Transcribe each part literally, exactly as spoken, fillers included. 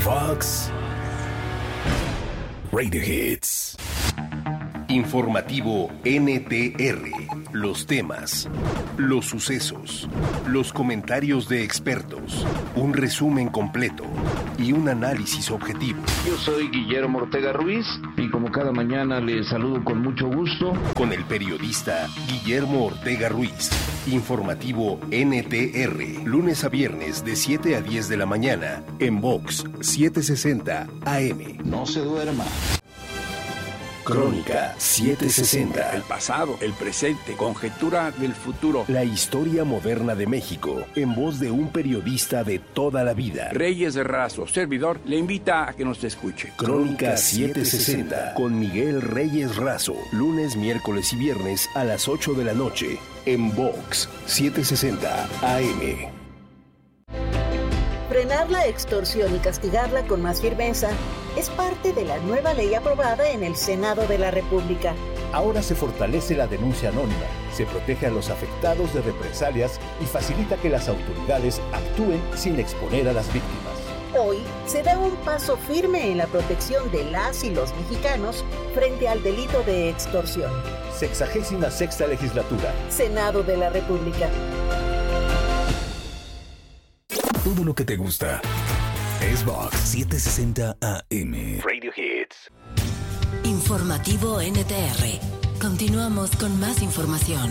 Fox Radio Hits. Informativo N T R. Los temas, los sucesos, los comentarios de expertos, un resumen completo y un análisis objetivo. Yo soy Guillermo Ortega Ruiz y como cada mañana les saludo con mucho gusto. Con el periodista Guillermo Ortega Ruiz. Informativo N T R. Lunes a viernes de siete a diez de la mañana en Vox setecientos sesenta A M. No se duerma. Crónica setecientos sesenta. El pasado, el presente, conjetura del futuro. La historia moderna de México, en voz de un periodista de toda la vida. Reyes de Razo, servidor, le invita a que nos escuche. Crónica setecientos sesenta, con Miguel Reyes Razo. Lunes, miércoles y viernes a las ocho de la noche, en Vox setecientos sesenta A M. Frenar la extorsión y castigarla con más firmeza es parte de la nueva ley aprobada en el Senado de la República. Ahora se fortalece la denuncia anónima, se protege a los afectados de represalias y facilita que las autoridades actúen sin exponer a las víctimas. Hoy se da un paso firme en la protección de las y los mexicanos frente al delito de extorsión. Sexagésima sexta legislatura. Senado de la República. Todo lo que te gusta es Vox setecientos sesenta A M. Radio Hits. Informativo N T R. Continuamos con más información.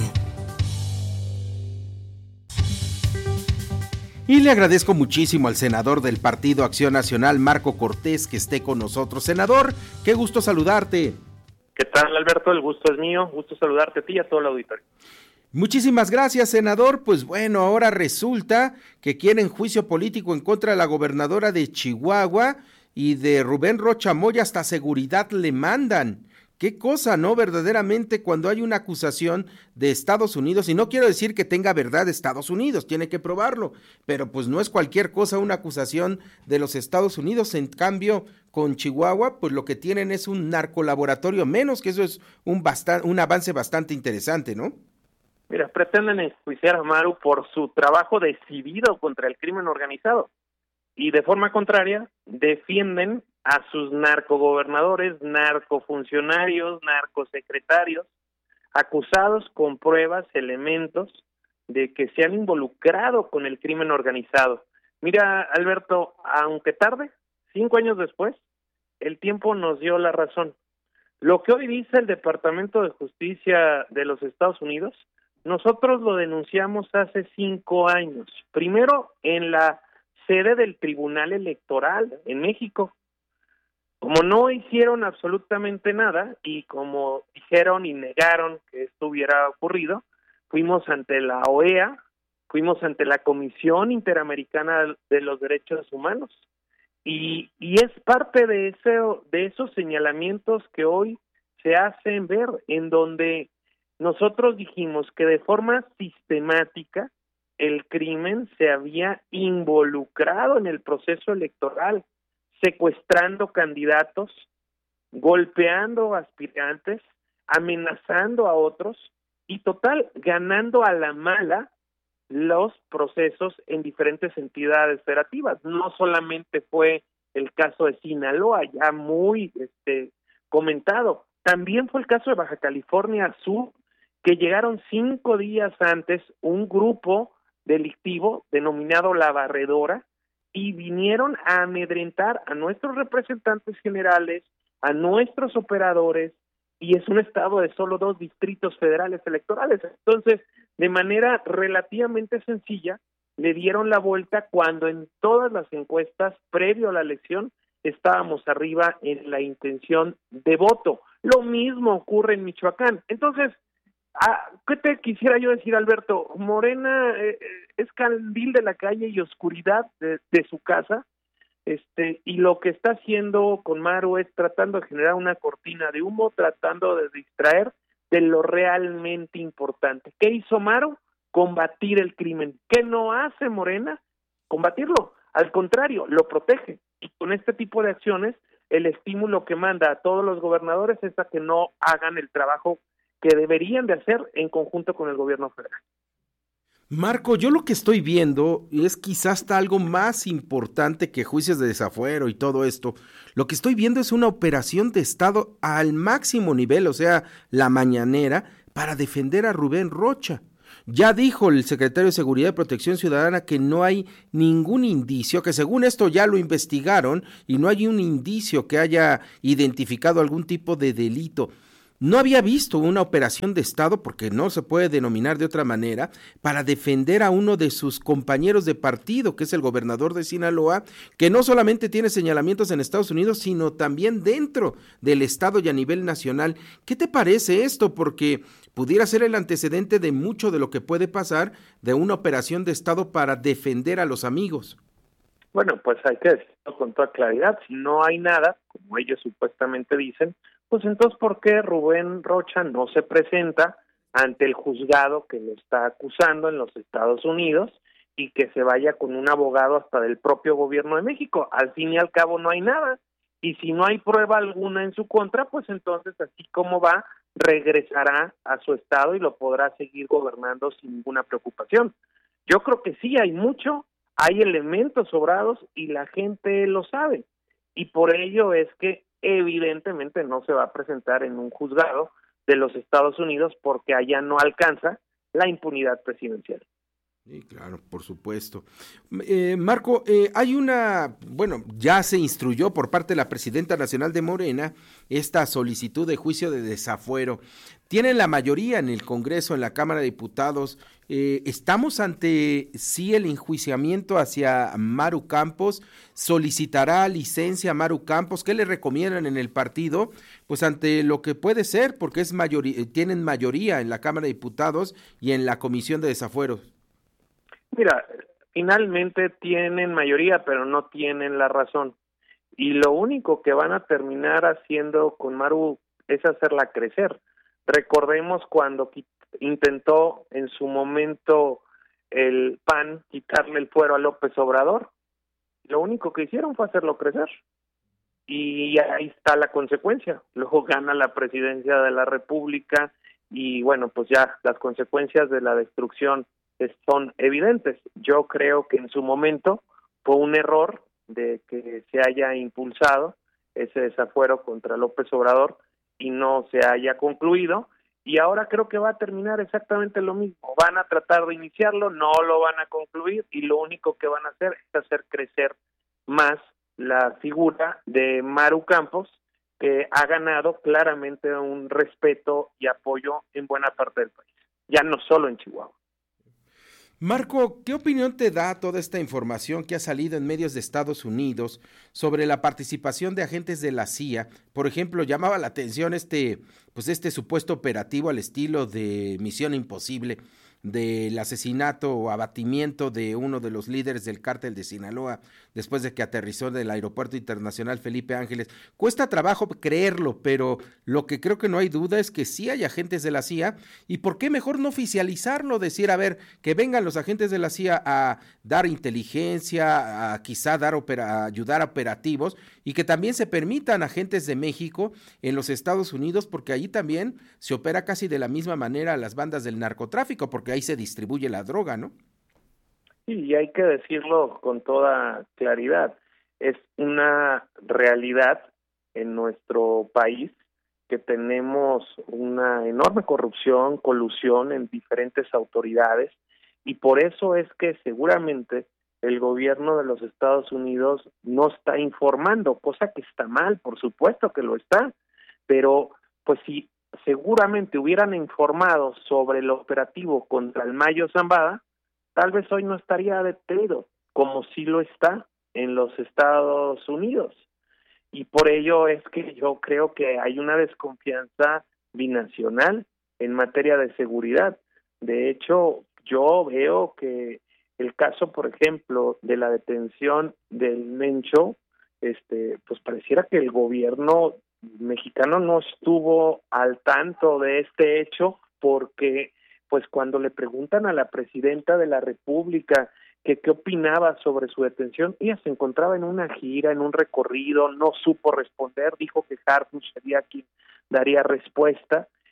Y le agradezco muchísimo al senador del Partido Acción Nacional, Marco Cortés, que esté con nosotros. Senador, qué gusto saludarte. ¿Qué tal, Alberto? El gusto es mío. Gusto saludarte a ti y a todo el auditorio. Muchísimas gracias, senador. Pues bueno, ahora resulta que quieren juicio político en contra de la gobernadora de Chihuahua y de Rubén Rocha Moya, hasta seguridad le mandan. Qué cosa, ¿no? Verdaderamente, cuando hay una acusación de Estados Unidos, y no quiero decir que tenga verdad Estados Unidos, tiene que probarlo, pero pues no es cualquier cosa una acusación de los Estados Unidos. En cambio, con Chihuahua, pues lo que tienen es un narcolaboratorio menos, que eso es un, bastan- un avance bastante interesante, ¿no? Mira, pretenden enjuiciar a Maru por su trabajo decidido contra el crimen organizado y de forma contraria defienden a sus narcogobernadores, narcofuncionarios, narcosecretarios, acusados con pruebas, elementos de que se han involucrado con el crimen organizado. Mira, Alberto, aunque tarde, cinco años después, el tiempo nos dio la razón. Lo que hoy dice el Departamento de Justicia de los Estados Unidos, nosotros lo denunciamos hace cinco años. Primero, en la sede del Tribunal Electoral en México. Como no hicieron absolutamente nada y como dijeron y negaron que esto hubiera ocurrido, fuimos ante la O E A, fuimos ante la Comisión Interamericana de los Derechos Humanos. Y, y es parte de, ese, de esos señalamientos que hoy se hacen ver, en donde nosotros dijimos que de forma sistemática el crimen se había involucrado en el proceso electoral, secuestrando candidatos, golpeando aspirantes, amenazando a otros y total, ganando a la mala los procesos en diferentes entidades federativas. No solamente fue el caso de Sinaloa, ya muy este, comentado, también fue el caso de Baja California Sur, que llegaron cinco días antes un grupo delictivo denominado La Barredora y vinieron a amedrentar a nuestros representantes generales, a nuestros operadores, y es un estado de solo dos distritos federales electorales. Entonces, de manera relativamente sencilla, le dieron la vuelta cuando en todas las encuestas previo a la elección estábamos arriba en la intención de voto. Lo mismo ocurre en Michoacán. Entonces, Ah, ¿qué te quisiera yo decir, Alberto? Morena eh, es candil de la calle y oscuridad de, de su casa, este, y lo que está haciendo con Maru es tratando de generar una cortina de humo, tratando de distraer de lo realmente importante. ¿Qué hizo Maru? Combatir el crimen. ¿Qué no hace Morena? Combatirlo. Al contrario, lo protege. Y con este tipo de acciones, el estímulo que manda a todos los gobernadores es a que no hagan el trabajo que deberían de hacer en conjunto con el gobierno federal. Marco, yo lo que estoy viendo es quizás hasta algo más importante que juicios de desafuero y todo esto. Lo que estoy viendo es una operación de Estado al máximo nivel, o sea, la mañanera, para defender a Rubén Rocha. Ya dijo el secretario de Seguridad y Protección Ciudadana que no hay ningún indicio, que según esto ya lo investigaron y no hay un indicio que haya identificado algún tipo de delito. No había visto una operación de Estado, porque no se puede denominar de otra manera, para defender a uno de sus compañeros de partido, que es el gobernador de Sinaloa, que no solamente tiene señalamientos en Estados Unidos, sino también dentro del Estado y a nivel nacional. ¿Qué te parece esto? Porque pudiera ser el antecedente de mucho de lo que puede pasar de una operación de Estado para defender a los amigos. Bueno, pues hay que decirlo con toda claridad. Si no hay nada, como ellos supuestamente dicen, pues entonces, ¿por qué Rubén Rocha no se presenta ante el juzgado que lo está acusando en los Estados Unidos y que se vaya con un abogado hasta del propio gobierno de México? Al fin y al cabo no hay nada. Y si no hay prueba alguna en su contra, pues entonces, así como va, regresará a su estado y lo podrá seguir gobernando sin ninguna preocupación. Yo creo que sí hay mucho, hay elementos sobrados y la gente lo sabe. Y por ello es que evidentemente no se va a presentar en un juzgado de los Estados Unidos porque allá no alcanza la impunidad presidencial. Sí, claro, por supuesto. Eh, Marco, eh, hay una, bueno, ya se instruyó por parte de la presidenta nacional de Morena esta solicitud de juicio de desafuero. Tienen la mayoría en el Congreso, en la Cámara de Diputados. Eh, ¿Estamos ante sí el enjuiciamiento hacia Maru Campos? ¿Solicitará licencia a Maru Campos? ¿Qué le recomiendan en el partido? Pues ante lo que puede ser, porque es mayoría, tienen mayoría en la Cámara de Diputados y en la Comisión de Desafueros. Mira, finalmente tienen mayoría, pero no tienen la razón. Y lo único que van a terminar haciendo con Maru es hacerla crecer. Recordemos cuando quit- intentó en su momento el P A N quitarle el fuero a López Obrador. Lo único que hicieron fue hacerlo crecer. Y ahí está la consecuencia. Luego gana la presidencia de la República y bueno, pues ya las consecuencias de la destrucción son evidentes. Yo creo que en su momento fue un error de que se haya impulsado ese desafuero contra López Obrador y no se haya concluido, y ahora creo que va a terminar exactamente lo mismo. Van a tratar de iniciarlo, no lo van a concluir, y lo único que van a hacer es hacer crecer más la figura de Maru Campos, que ha ganado claramente un respeto y apoyo en buena parte del país, ya no solo en Chihuahua. Marco, ¿qué opinión te da toda esta información que ha salido en medios de Estados Unidos sobre la participación de agentes de la C I A? Por ejemplo, llamaba la atención este, pues este supuesto operativo al estilo de Misión Imposible, del asesinato o abatimiento de uno de los líderes del cártel de Sinaloa después de que aterrizó del Aeropuerto Internacional Felipe Ángeles. Cuesta trabajo creerlo, pero lo que creo que no hay duda es que sí hay agentes de la C I A, y ¿por qué mejor no oficializarlo? Decir, a ver, que vengan los agentes de la C I A a dar inteligencia, a quizá dar opera, a ayudar a operativos, y que también se permitan agentes de México en los Estados Unidos, porque ahí también se opera casi de la misma manera las bandas del narcotráfico, porque ahí se distribuye la droga, ¿no? Sí, y hay que decirlo con toda claridad, es una realidad en nuestro país que tenemos una enorme corrupción, colusión en diferentes autoridades, y por eso es que seguramente el gobierno de los Estados Unidos no está informando, cosa que está mal, por supuesto que lo está, pero pues si seguramente hubieran informado sobre el operativo contra el Mayo Zambada, tal vez hoy no estaría detenido, como sí lo está en los Estados Unidos. Y por ello es que yo creo que hay una desconfianza binacional en materia de seguridad. De hecho, yo veo que el caso, por ejemplo, de la detención del Mencho, este, pues pareciera que el gobierno mexicano no estuvo al tanto de este hecho, porque pues cuando le preguntan a la presidenta de la República que qué opinaba sobre su detención, ella se encontraba en una gira, en un recorrido, no supo responder, dijo que Harfuch sería quien daría respuesta,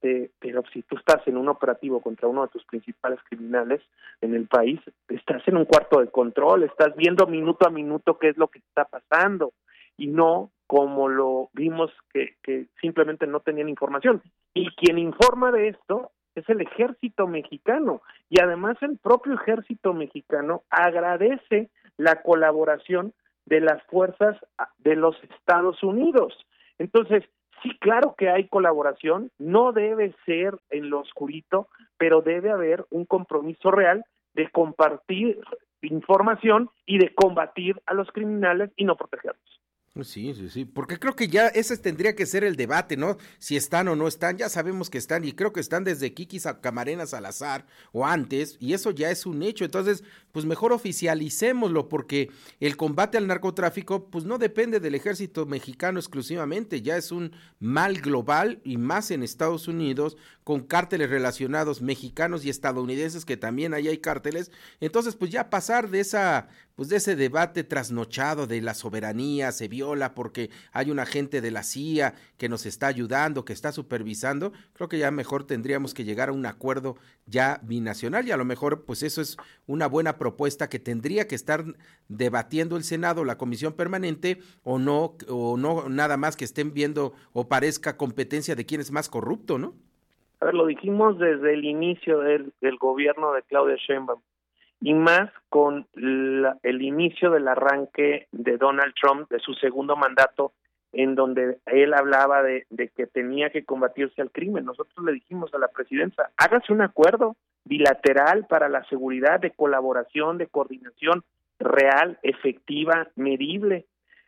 Este, pero si tú estás en un operativo contra uno de tus principales criminales en el país, estás en un cuarto de control, estás viendo minuto a minuto qué es lo que está pasando, y no como lo vimos que, que simplemente no tenían información. Y quien informa de esto es el ejército mexicano, y además el propio ejército mexicano agradece la colaboración de las fuerzas de los Estados Unidos. Entonces, sí, claro que hay colaboración, no debe ser en lo oscurito, pero debe haber un compromiso real de compartir información y de combatir a los criminales y no protegerlos. Sí, sí, sí, porque creo que ya ese tendría que ser el debate, ¿no? Si están o no están, ya sabemos que están, y creo que están desde Kiki Camarena Salazar o antes, y eso ya es un hecho. Entonces, pues mejor oficialicémoslo, porque el combate al narcotráfico, pues no depende del ejército mexicano exclusivamente, ya es un mal global, y más en Estados Unidos, con cárteles relacionados mexicanos y estadounidenses, que también ahí hay cárteles. Entonces, pues ya pasar de esa, pues de ese debate trasnochado de la soberanía, se viola porque hay un agente de la C I A que nos está ayudando, que está supervisando, creo que ya mejor tendríamos que llegar a un acuerdo ya binacional, y a lo mejor pues eso es una buena propuesta que tendría que estar debatiendo el Senado, la Comisión Permanente, o no, o no nada más que estén viendo o parezca competencia de quién es más corrupto, ¿no? A ver, lo dijimos desde el inicio del, del gobierno de Claudia Sheinbaum, y más con la, el inicio del arranque de Donald Trump, de su segundo mandato, en donde él hablaba de, de que tenía que combatirse al crimen. Nosotros le dijimos a la presidenta, hágase un acuerdo bilateral para la seguridad, de colaboración, de coordinación real, efectiva, medible,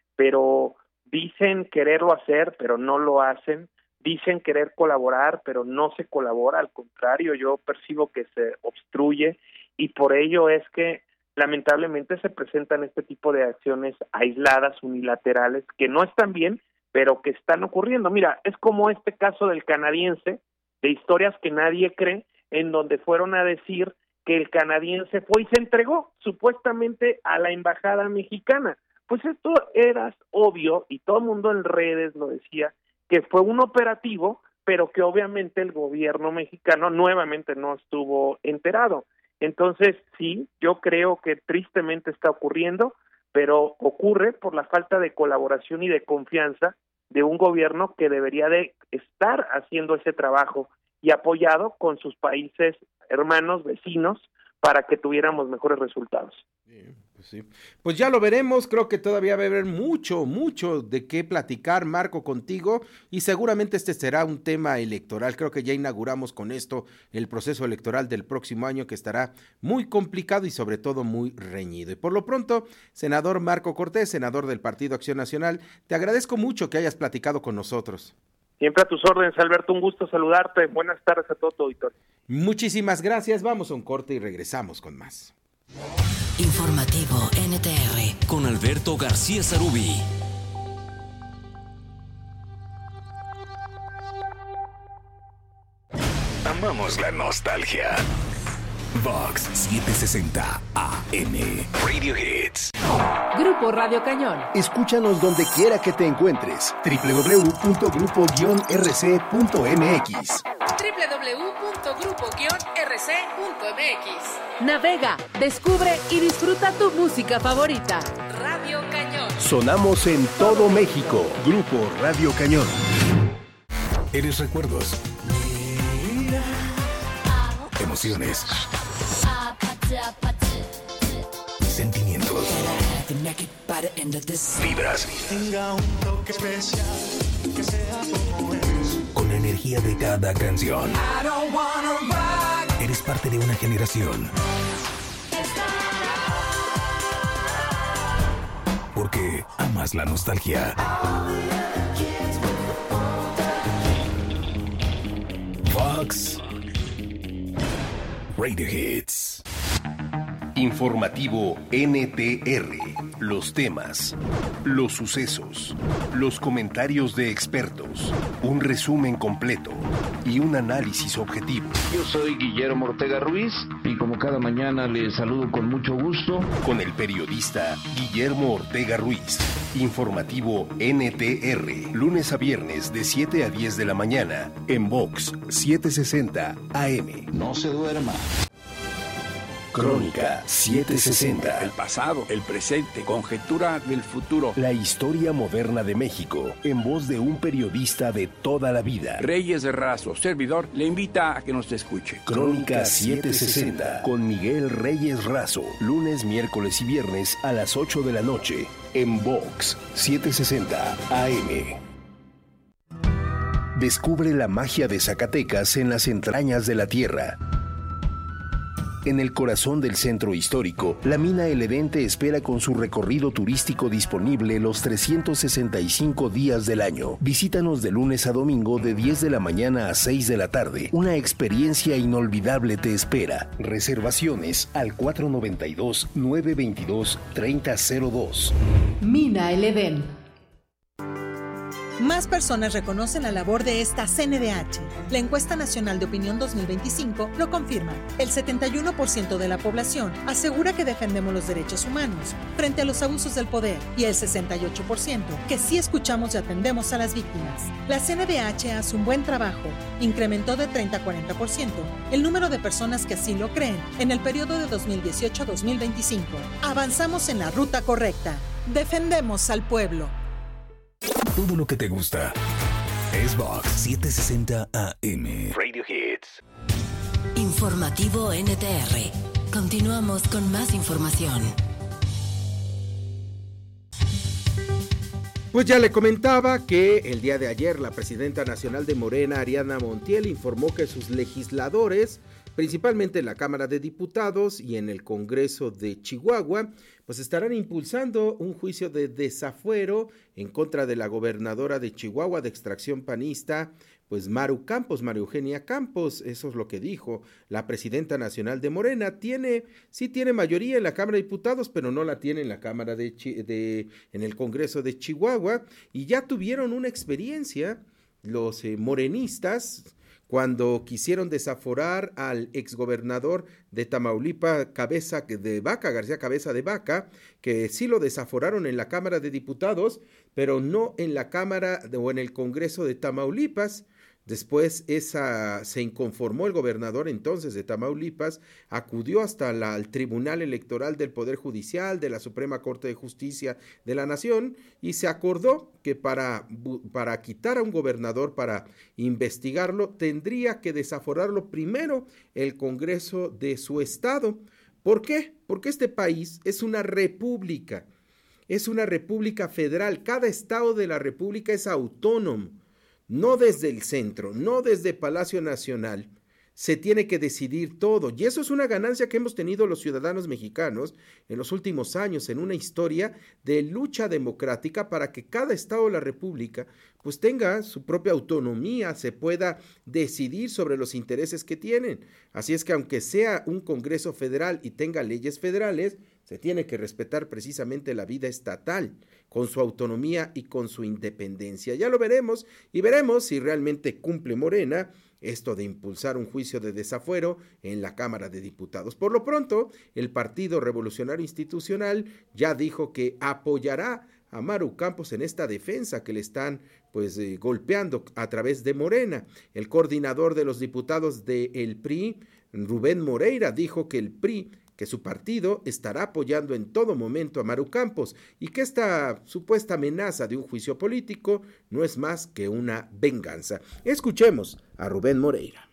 pero dicen quererlo hacer, pero no lo hacen. Dicen querer colaborar, pero no se colabora, al contrario, yo percibo que se obstruye, y por ello es que lamentablemente se presentan este tipo de acciones aisladas, unilaterales, que no están bien, pero que están ocurriendo. Mira, es como este caso del canadiense, de historias que nadie cree, en donde fueron a decir que el canadiense fue y se entregó supuestamente a la embajada mexicana. Pues esto era obvio, y todo el mundo en redes lo decía, que fue un operativo, pero que obviamente el gobierno mexicano nuevamente no estuvo enterado. Entonces, sí, yo creo que tristemente está ocurriendo, pero ocurre por la falta de colaboración y de confianza de un gobierno que debería de estar haciendo ese trabajo y apoyado con sus países hermanos, vecinos, para que tuviéramos mejores resultados. Sí, pues sí. Pues ya lo veremos, creo que todavía va a haber mucho, mucho de qué platicar, Marco, contigo, y seguramente este será un tema electoral. Creo que ya inauguramos con esto el proceso electoral del próximo año, que estará muy complicado y sobre todo muy reñido. Y por lo pronto, senador Marco Cortés, senador del Partido Acción Nacional, te agradezco mucho que hayas platicado con nosotros. Siempre a tus órdenes, Alberto, un gusto saludarte. Buenas tardes a todo tu auditorio. Muchísimas gracias, vamos a un corte y regresamos con más. Informativo N T R con Alberto García Sarubí. Amamos la nostalgia. Vox setecientos sesenta A M Radio Hits. Grupo Radio Cañón. Escúchanos donde quiera que te encuentres. doble u doble u doble u punto grupo guion r c punto m x. doble u doble u doble u punto grupo guion r c punto m x. Navega, descubre y disfruta tu música favorita. Radio Cañón. Sonamos en todo México. Grupo Radio Cañón. Eres recuerdos. Emociones. Sentimientos. Vibras. Con la energía de cada canción. Eres parte de una generación. Porque amas la nostalgia. Vox Radio Hits. Informativo N T R. Los temas, los sucesos, los comentarios de expertos, un resumen completo y un análisis objetivo. Yo soy Guillermo Ortega Ruiz y como cada mañana les saludo con mucho gusto con el periodista Guillermo Ortega Ruiz. Informativo N T R, lunes a viernes de siete a diez de la mañana, en Vox setecientos sesenta A M. No se duerma. Crónica setecientos sesenta. El pasado, el presente, conjetura del futuro. La historia moderna de México, en voz de un periodista de toda la vida. Reyes Razo, servidor, le invita a que nos escuche. Crónica setecientos sesenta, con Miguel Reyes Razo, lunes, miércoles y viernes a las ocho de la noche, en Vox setecientos sesenta A M. Descubre la magia de Zacatecas en las entrañas de la tierra. En el corazón del centro histórico, la mina El Edén te espera con su recorrido turístico disponible los trescientos sesenta y cinco días del año. Visítanos de lunes a domingo de diez de la mañana a seis de la tarde. Una experiencia inolvidable te espera. Reservaciones al cuatro nueve dos, nueve dos dos, tres cero cero dos. Mina El Edén. Más personas reconocen la labor de esta C N D H. La Encuesta Nacional de Opinión dos mil veinticinco lo confirma. El setenta y uno por ciento de la población asegura que defendemos los derechos humanos frente a los abusos del poder y el sesenta y ocho por ciento que sí escuchamos y atendemos a las víctimas. La C N D H hace un buen trabajo. Incrementó de treinta a cuarenta por ciento el número de personas que así lo creen en el periodo de dos mil dieciocho a dos mil veinticinco. Avanzamos en la ruta correcta. Defendemos al pueblo. Todo lo que te gusta es Vox setecientos sesenta A M. Radio Hits. Informativo N T R. Continuamos con más información. Pues ya le comentaba que el día de ayer la presidenta nacional de Morena, Ariadna Montiel, informó que sus legisladores, principalmente en la Cámara de Diputados y en el Congreso de Chihuahua, pues estarán impulsando un juicio de desafuero en contra de la gobernadora de Chihuahua de extracción panista, pues Maru Campos, María Eugenia Campos. Eso es lo que dijo la presidenta nacional de Morena. Tiene, sí tiene mayoría en la Cámara de Diputados, pero no la tiene en la Cámara de, de en el Congreso de Chihuahua, y ya tuvieron una experiencia los eh, morenistas cuando quisieron desaforar al exgobernador de Tamaulipas, Cabeza de Vaca, García Cabeza de Vaca, que sí lo desaforaron en la Cámara de Diputados, pero no en la Cámara de, o en el Congreso de Tamaulipas. Después esa, se inconformó el gobernador entonces de Tamaulipas, acudió hasta la, el Tribunal Electoral del Poder Judicial de la Suprema Corte de Justicia de la Nación, y se acordó que para, para quitar a un gobernador, para investigarlo, tendría que desaforarlo primero el Congreso de su estado. ¿Por qué? Porque este país es una república, es una república federal, cada estado de la república es autónomo. No desde el centro, no desde Palacio Nacional, se tiene que decidir todo. Y eso es una ganancia que hemos tenido los ciudadanos mexicanos en los últimos años, en una historia de lucha democrática para que cada estado de la república pues tenga su propia autonomía, se pueda decidir sobre los intereses que tienen. Así es que aunque sea un Congreso federal y tenga leyes federales, se tiene que respetar precisamente la vida estatal, con su autonomía y con su independencia. Ya lo veremos, y veremos si realmente cumple Morena esto de impulsar un juicio de desafuero en la Cámara de Diputados. Por lo pronto, el Partido Revolucionario Institucional ya dijo que apoyará a Maru Campos en esta defensa que le están pues eh, golpeando a través de Morena. El coordinador de los diputados del P R I, Rubén Moreira, dijo que el P R I, que su partido estará apoyando en todo momento a Maru Campos y que esta supuesta amenaza de un juicio político no es más que una venganza. Escuchemos a Rubén Moreira.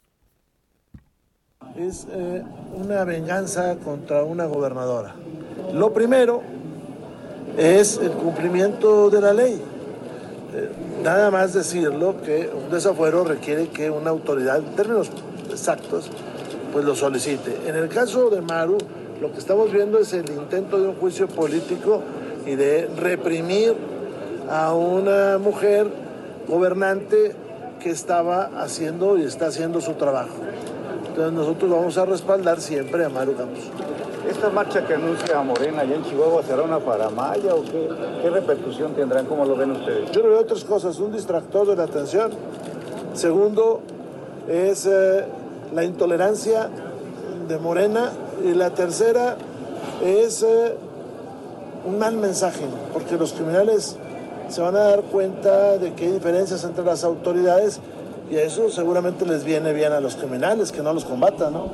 Es eh, una venganza contra una gobernadora. Lo primero es el cumplimiento de la ley. Eh, nada más decirlo que un desafuero requiere que una autoridad, en términos exactos, pues lo solicite. En el caso de Maru, lo que estamos viendo es el intento de un juicio político y de reprimir a una mujer gobernante que estaba haciendo y está haciendo su trabajo. Entonces nosotros vamos a respaldar siempre a Maru Campos. ¿Esta marcha que anuncia Morena allá en Chihuahua será una faramalla o qué, qué repercusión tendrán? ¿Cómo lo ven ustedes? Yo veo otras cosas, un distractor de la atención. Segundo, es eh, la intolerancia de Morena. Y la tercera es eh, un mal mensaje, porque los criminales se van a dar cuenta de que hay diferencias entre las autoridades y eso seguramente les viene bien a los criminales, que no los combatan, ¿no?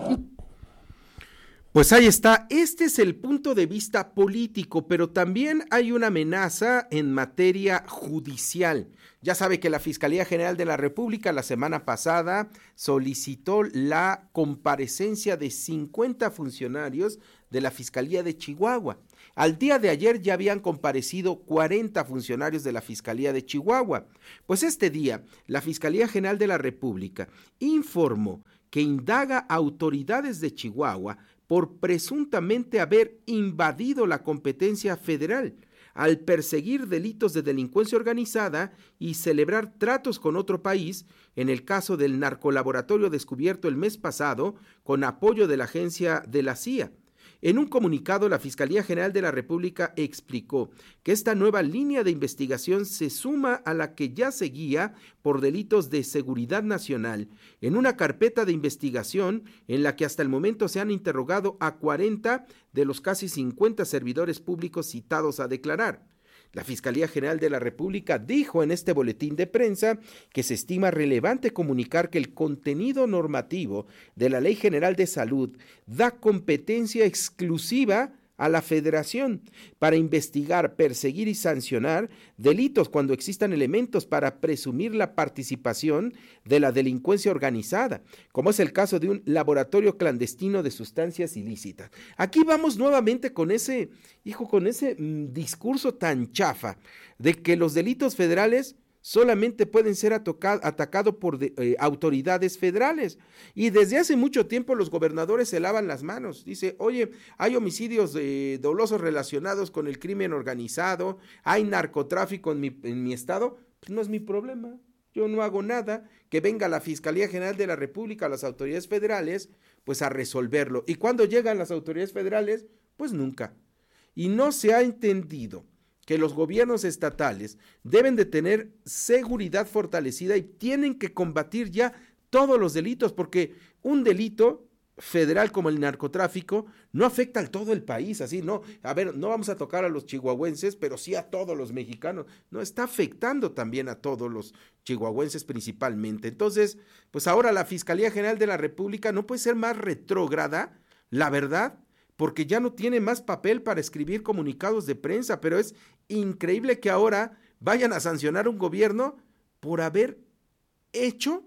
Pues ahí está, este es el punto de vista político, pero también hay una amenaza en materia judicial. Ya sabe que la Fiscalía General de la República la semana pasada solicitó la comparecencia de cincuenta funcionarios de la Fiscalía de Chihuahua. Al día de ayer ya habían comparecido cuarenta funcionarios de la Fiscalía de Chihuahua. Pues este día, la Fiscalía General de la República informó que indaga a autoridades de Chihuahua por presuntamente haber invadido la competencia federal al perseguir delitos de delincuencia organizada y celebrar tratos con otro país, en el caso del narcolaboratorio descubierto el mes pasado con apoyo de la agencia de la C I A. En un comunicado, la Fiscalía General de la República explicó que esta nueva línea de investigación se suma a la que ya seguía por delitos de seguridad nacional, en una carpeta de investigación en la que hasta el momento se han interrogado a cuarenta de los casi cincuenta servidores públicos citados a declarar. La Fiscalía General de la República dijo en este boletín de prensa que se estima relevante comunicar que el contenido normativo de la Ley General de Salud da competencia exclusiva a la Federación para investigar, perseguir y sancionar delitos cuando existan elementos para presumir la participación de la delincuencia organizada, como es el caso de un laboratorio clandestino de sustancias ilícitas. Aquí vamos nuevamente con ese, hijo, con ese mmm, discurso tan chafa de que los delitos federales solamente pueden ser atacados por de, eh, autoridades federales. Y desde hace mucho tiempo los gobernadores se lavan las manos. Dice, oye, hay homicidios eh, dolosos relacionados con el crimen organizado, hay narcotráfico en mi, en mi estado, pues no es mi problema. Yo no hago nada, que venga la Fiscalía General de la República, las autoridades federales, pues a resolverlo. ¿Y cuándo llegan las autoridades federales? Pues nunca. Y no se ha entendido que los gobiernos estatales deben de tener seguridad fortalecida y tienen que combatir ya todos los delitos, porque un delito federal como el narcotráfico no afecta a todo el país, así, no, a ver, no vamos a tocar a los chihuahuenses, pero sí a todos los mexicanos, no, está afectando también a todos los chihuahuenses principalmente. Entonces, pues ahora la Fiscalía General de la República no puede ser más retrógrada, la verdad, porque ya no tiene más papel para escribir comunicados de prensa, pero es increíble que ahora vayan a sancionar un gobierno por haber hecho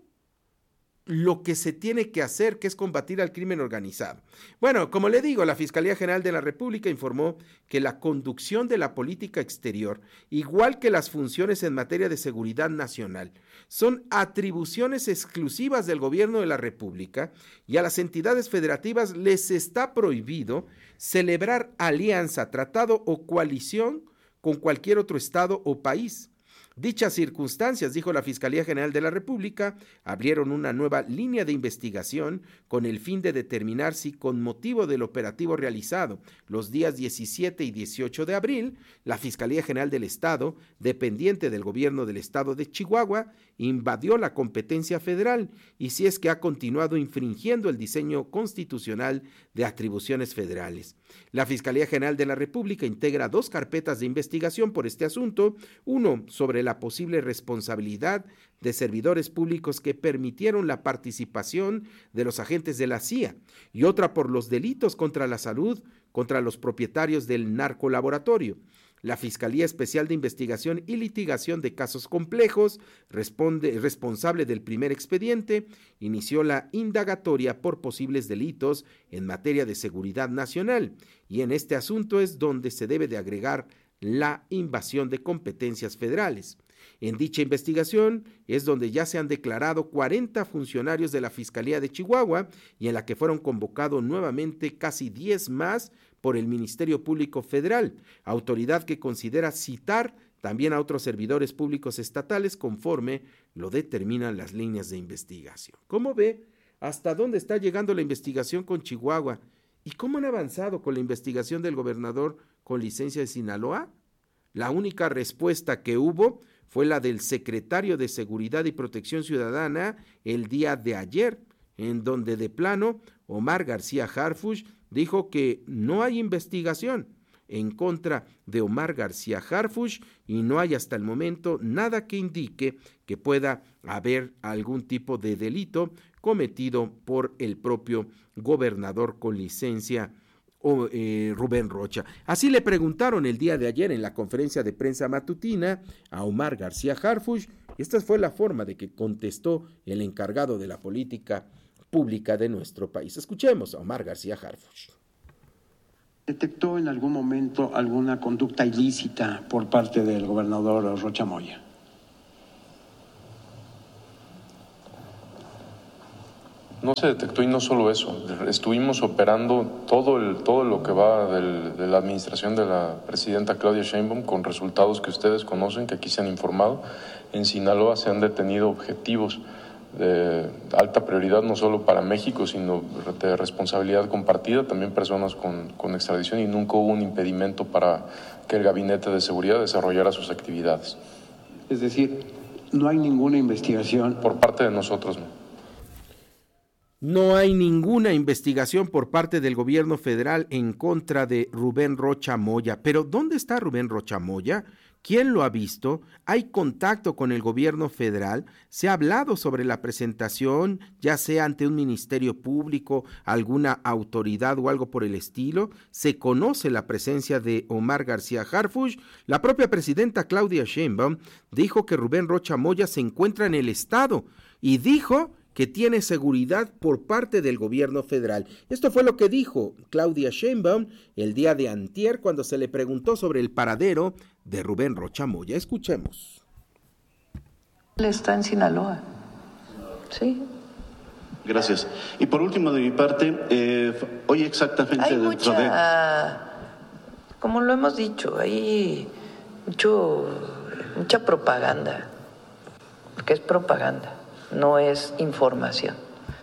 lo que se tiene que hacer, que es combatir al crimen organizado. Bueno, como le digo, la Fiscalía General de la República informó que la conducción de la política exterior, igual que las funciones en materia de seguridad nacional, son atribuciones exclusivas del gobierno de la República y a las entidades federativas les está prohibido celebrar alianza, tratado o coalición con cualquier otro estado o país. Dichas circunstancias, dijo la Fiscalía General de la República, abrieron una nueva línea de investigación con el fin de determinar si, con motivo del operativo realizado los días diecisiete y dieciocho de abril, la Fiscalía General del Estado, dependiente del gobierno del Estado de Chihuahua, invadió la competencia federal y si es que ha continuado infringiendo el diseño constitucional de atribuciones federales. La Fiscalía General de la República integra dos carpetas de investigación por este asunto, uno sobre la posible responsabilidad de servidores públicos que permitieron la participación de los agentes de la C I A y otra por los delitos contra la salud contra los propietarios del narcolaboratorio. La Fiscalía Especial de Investigación y Litigación de Casos Complejos, responde, responsable del primer expediente, inició la indagatoria por posibles delitos en materia de seguridad nacional, y en este asunto es donde se debe de agregar la invasión de competencias federales. En dicha investigación es donde ya se han declarado cuarenta funcionarios de la Fiscalía de Chihuahua y en la que fueron convocados nuevamente casi diez más por el Ministerio Público Federal, autoridad que considera citar también a otros servidores públicos estatales conforme lo determinan las líneas de investigación. ¿Cómo ve hasta dónde está llegando la investigación con Chihuahua? ¿Y cómo han avanzado con la investigación del gobernador con licencia de Sinaloa? La única respuesta que hubo fue la del secretario de Seguridad y Protección Ciudadana el día de ayer, en donde de plano Omar García Harfuch dijo que no hay investigación. en contra de Omar García Harfuch y no hay hasta el momento nada que indique que pueda haber algún tipo de delito cometido por el propio gobernador con licencia o eh, Rubén Rocha. Así le preguntaron el día de ayer en la conferencia de prensa matutina a Omar García Harfuch y esta fue la forma de que contestó el encargado de la política pública de nuestro país. Escuchemos a Omar García Harfuch. ¿Detectó en algún momento alguna conducta ilícita por parte del gobernador Rocha Moya? No se detectó y no solo eso, estuvimos operando todo, el, todo lo que va del, de la administración de la presidenta Claudia Sheinbaum con resultados que ustedes conocen, que aquí se han informado. En Sinaloa se han detenido objetivos de alta prioridad no solo para México, sino de responsabilidad compartida, también personas con, con extradición y nunca hubo un impedimento para que el Gabinete de Seguridad desarrollara sus actividades. Es decir, no hay ninguna investigación. Por parte de nosotros, no. No hay ninguna investigación por parte del gobierno federal en contra de Rubén Rocha Moya. Pero ¿dónde está Rubén Rocha Moya? ¿Quién lo ha visto? ¿Hay contacto con el gobierno federal? ¿Se ha hablado sobre la presentación, ya sea ante un ministerio público, alguna autoridad o algo por el estilo? ¿Se conoce la presencia de Omar García Harfuch? La propia presidenta Claudia Sheinbaum dijo que Rubén Rocha Moya se encuentra en el estado y dijo que tiene seguridad por parte del gobierno federal. Esto fue lo que dijo Claudia Sheinbaum el día de antier cuando se le preguntó sobre el paradero de Rubén Rocha Moya. Escuchemos. Él está en Sinaloa. Sí. Gracias. Y por último, de mi parte, eh, hoy exactamente hay dentro mucha, de... como lo hemos dicho, hay mucho, mucha propaganda, porque es propaganda. No es información.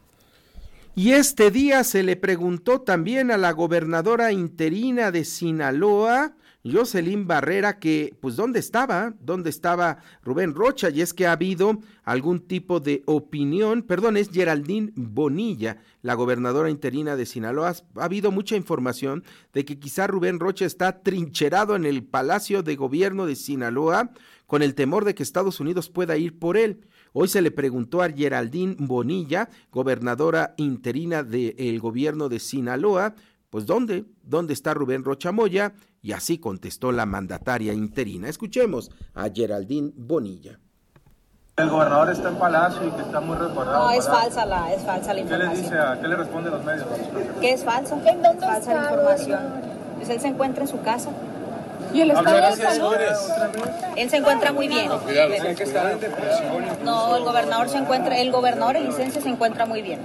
Y este día se le preguntó también a la gobernadora interina de Sinaloa, Jocelyn Barrera, que pues dónde estaba, dónde estaba Rubén Rocha, y es que ha habido algún tipo de opinión, perdón, es Geraldine Bonilla, la gobernadora interina de Sinaloa. Ha habido mucha información de que quizá Rubén Rocha está trincherado en el Palacio de Gobierno de Sinaloa con el temor de que Estados Unidos pueda ir por él. Hoy se le preguntó a Geraldine Bonilla, gobernadora interina del gobierno de Sinaloa, pues ¿dónde? ¿Dónde está Rubén Rocha Moya? Y así contestó la mandataria interina. Escuchemos a Geraldine Bonilla. El gobernador está en Palacio y que está muy resguardado. No, es falsa la, es falsa la información. ¿Qué le dice a, qué le responde a los medios? Que es falso, ¿En dónde falsa está, la información. Pues él se encuentra en su casa. ¿Y el estado de salud? Él se encuentra muy bien. No, cuidado, dicen que está en depresión. No, el gobernador se encuentra, el gobernador en licencia se encuentra muy bien.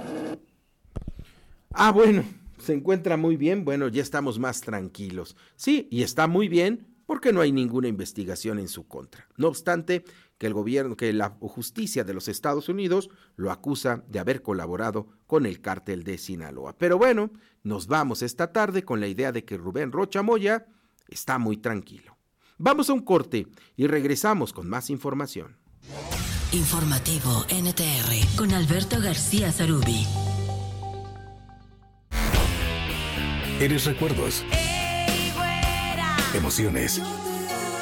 Ah, bueno, se encuentra muy bien, bueno, ya estamos más tranquilos. Sí, y está muy bien porque no hay ninguna investigación en su contra. No obstante, que el gobierno, que la justicia de los Estados Unidos lo acusa de haber colaborado con el cártel de Sinaloa. Pero bueno, nos vamos esta tarde con la idea de que Rubén Rocha Moya está muy tranquilo. Vamos a un corte y regresamos con más información. Informativo N T R con Alberto García Zarubi. Eres recuerdos, emociones,